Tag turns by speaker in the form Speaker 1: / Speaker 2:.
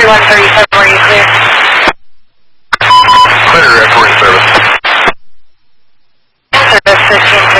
Speaker 1: 3137, were you clear?
Speaker 2: Clear at 47.
Speaker 1: Service 15.